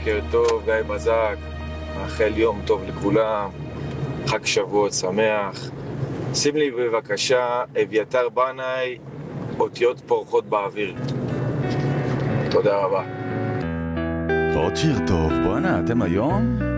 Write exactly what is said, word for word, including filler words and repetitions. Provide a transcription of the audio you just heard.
בוקר טוב, גיא בזק, מאחל יום טוב לכולם, חג שבועות שמח. שים לי בבקשה אביתר בנאי, אותיות פורחות באוויר. תודה רבה. ועוד שיר טוב, בואנה, אתם היום